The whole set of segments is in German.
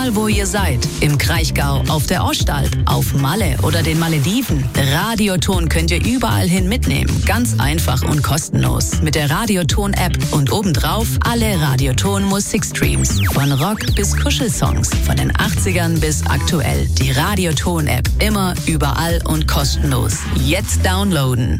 Egal wo ihr seid, im Kraichgau, auf der Ostalb, auf Malle oder den Malediven, Radioton könnt ihr überall hin mitnehmen. Ganz einfach und kostenlos. Mit der Radioton-App und obendrauf alle Radioton-Musikstreams. Von Rock bis Kuschelsongs, von den 80ern bis aktuell. Die Radioton-App immer, überall und kostenlos. Jetzt downloaden.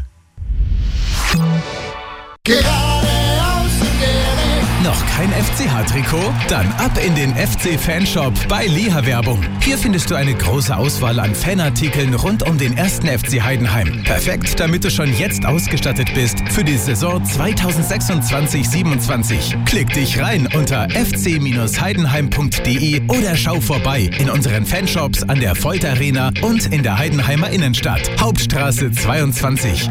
Noch kein FCH-Trikot? Dann ab in den FC-Fanshop bei Liha Werbung. Hier findest du eine große Auswahl an Fanartikeln rund um den 1. FC Heidenheim. Perfekt, damit du schon jetzt ausgestattet bist für die Saison 2026/27. Klick dich rein unter fc-heidenheim.de oder schau vorbei in unseren Fanshops an der Volt Arena und in der Heidenheimer Innenstadt. Hauptstraße 22.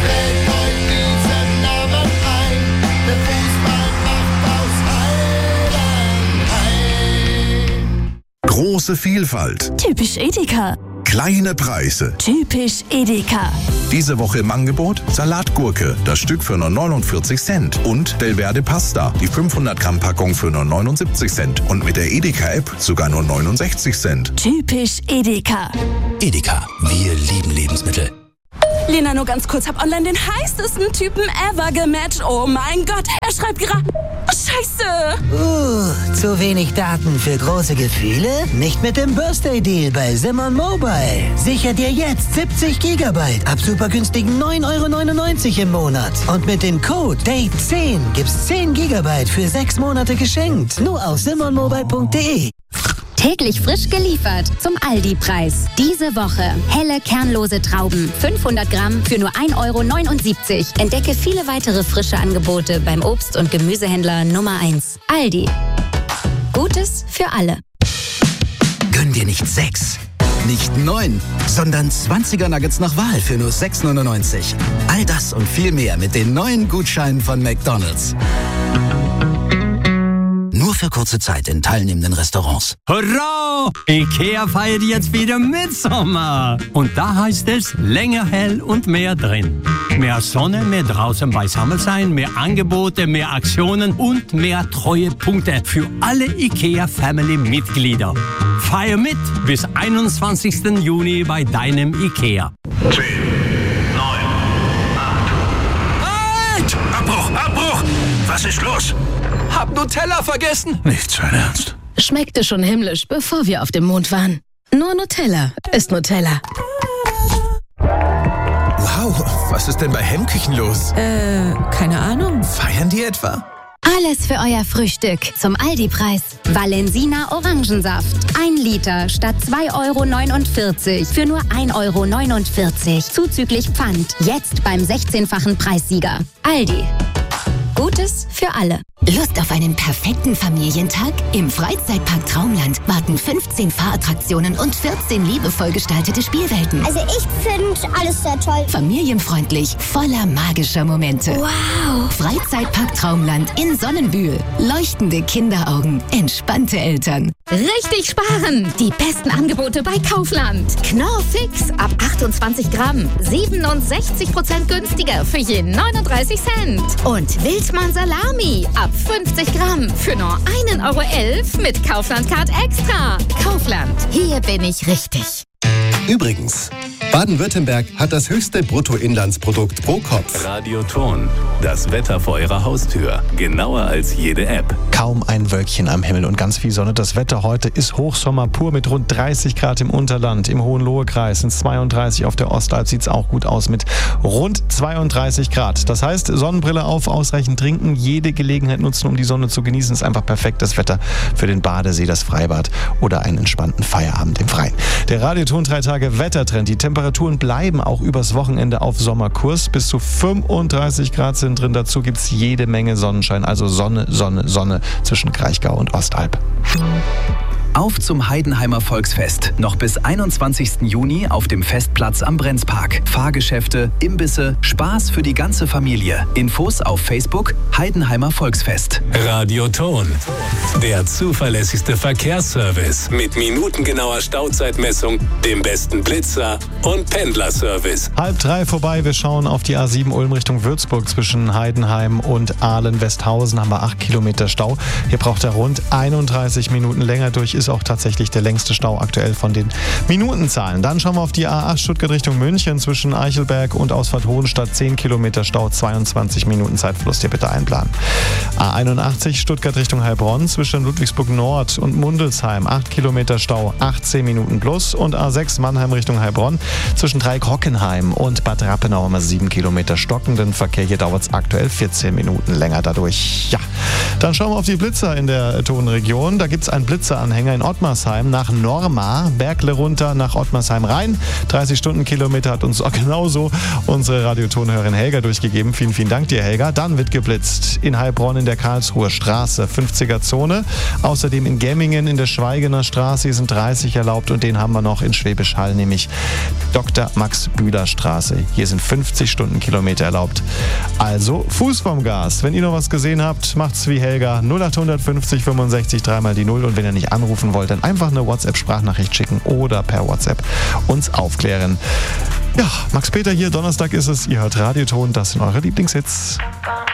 Große Vielfalt. Typisch Edeka. Kleine Preise. Typisch Edeka. Diese Woche im Angebot Salatgurke, das Stück für nur 49 Cent. Und Delverde Pasta, die 500 Gramm Packung für nur 79 Cent. Und mit der Edeka-App sogar nur 69 Cent. Typisch Edeka. Edeka, wir lieben Lebensmittel. Lena, nur ganz kurz, hab online den heißesten Typen ever gematcht. Oh mein Gott, er schreibt gerade... Scheiße! Zu wenig Daten für große Gefühle? Nicht mit dem Birthday-Deal bei Simon Mobile. Sicher dir jetzt 70 Gigabyte ab super günstigen 9,99 € im Monat. Und mit dem Code DATE10 gibt's 10 Gigabyte für 6 Monate geschenkt. Nur auf simonmobile.de. Täglich frisch geliefert zum Aldi-Preis. Diese Woche helle, kernlose Trauben. 500 Gramm für nur 1,79 €. Entdecke viele weitere frische Angebote beim Obst- und Gemüsehändler Nummer 1. Aldi. Gutes für alle. Gönn dir nicht 6, nicht 9, sondern 20er Nuggets nach Wahl für nur 6,99 €. All das und viel mehr mit den neuen Gutscheinen von McDonald's. Nur für kurze Zeit in teilnehmenden Restaurants. Hurra! Ikea feiert jetzt wieder Mitsommer. Und da heißt es länger hell und mehr drin. Mehr Sonne, mehr draußen beisammen sein, mehr Angebote, mehr Aktionen und mehr Treuepunkte für alle Ikea-Family-Mitglieder. Feier mit bis 21. Juni bei deinem Ikea. 10, 9, 8. Halt! Abbruch! Was ist los? Hab Nutella vergessen. Nicht sein Ernst. Schmeckte schon himmlisch, bevor wir auf dem Mond waren. Nur Nutella ist Nutella. Wow, was ist denn bei Hemmküchen los? Keine Ahnung. Feiern die etwa? Alles für euer Frühstück zum Aldi-Preis. Valensina Orangensaft. 1 Liter statt 2,49 € für nur 1,49 €. Zuzüglich Pfand. Jetzt beim 16-fachen Preissieger. Aldi. Gutes für alle. Lust auf einen perfekten Familientag? Im Freizeitpark Traumland warten 15 Fahrattraktionen und 14 liebevoll gestaltete Spielwelten. Also ich finde alles sehr toll. Familienfreundlich, voller magischer Momente. Wow! Freizeitpark Traumland in Sonnenbühl. Leuchtende Kinderaugen, entspannte Eltern. Richtig sparen! Die besten Angebote bei Kaufland. Knorr Fix ab 28 Gramm. 67% günstiger für je 39 Cent. Und Wildmann Salami ab 50 Gramm für nur 1,11 € mit Kaufland Card Extra. Kaufland, hier bin ich richtig. Übrigens, Baden-Württemberg hat das höchste Bruttoinlandsprodukt pro Kopf. Radioton, das Wetter vor Ihrer Haustür. Genauer als jede App. Kaum ein Wölkchen am Himmel und ganz viel Sonne. Das Wetter heute ist Hochsommer pur mit rund 30 Grad im Unterland. Im Hohenlohe-Kreis sind 32. Auf der Ostalb sieht es auch gut aus mit rund 32 Grad. Das heißt, Sonnenbrille auf, ausreichend trinken, jede Gelegenheit nutzen, um die Sonne zu genießen. Ist einfach perfektes Wetter für den Badesee, das Freibad oder einen entspannten Feierabend im Freien. Der Radioton 3 Tage Wettertrend. Die Temperaturen bleiben auch übers Wochenende auf Sommerkurs. Bis zu 35 Grad sind drin. Dazu gibt es jede Menge Sonnenschein. Also Sonne, Sonne, Sonne zwischen Kraichgau und Ostalb. Auf zum Heidenheimer Volksfest. Noch bis 21. Juni auf dem Festplatz am Brenzpark. Fahrgeschäfte, Imbisse, Spaß für die ganze Familie. Infos auf Facebook Heidenheimer Volksfest. Radioton, der zuverlässigste Verkehrsservice mit minutengenauer Stauzeitmessung, dem besten Blitzer und Pendlerservice. 2:30 vorbei. Wir schauen auf die A7 Ulm Richtung Würzburg. Zwischen Heidenheim und Ahlen-Westhausen haben wir 8 Kilometer Stau. Hier braucht er rund 31 Minuten länger. Durch ist ist auch tatsächlich der längste Stau aktuell von den Minutenzahlen. Dann schauen wir auf die A8 Stuttgart Richtung München zwischen Eichelberg und Ausfahrt Hohenstadt. 10 Kilometer Stau, 22 Minuten Zeitverlust. Hier bitte einplanen. A81 Stuttgart Richtung Heilbronn zwischen Ludwigsburg Nord und Mundelsheim. 8 Kilometer Stau, 18 Minuten plus. Und A6 Mannheim Richtung Heilbronn zwischen Dreieck-Hockenheim und Bad Rappenau immer 7 Kilometer stockenden Verkehr. Hier dauert es aktuell 14 Minuten länger dadurch. Ja, dann schauen wir auf die Blitzer in der Tonregion. Da gibt es einen Blitzeranhänger in Ottmarsheim nach Norma, Bergle runter nach Ottmarsheim rein. 30 Stundenkilometer hat uns auch genauso unsere Radiotonhörerin Helga durchgegeben. Vielen, vielen Dank dir, Helga. Dann wird geblitzt in Heilbronn in der Karlsruher Straße, 50er Zone. Außerdem in Gemmingen in der Schweigener Straße, hier sind 30 erlaubt und den haben wir noch in Schwäbisch Hall, nämlich Dr. Max Bühler Straße. Hier sind 50 Stundenkilometer erlaubt. Also Fuß vom Gas. Wenn ihr noch was gesehen habt, macht's wie Helga. 0850 65 3 die 0 und wenn ihr nicht anrufen wollt, dann einfach eine WhatsApp-Sprachnachricht schicken oder per WhatsApp uns aufklären. Ja, Max Peter hier, Donnerstag ist es. Ihr hört Radioton, das sind eure Lieblingshits.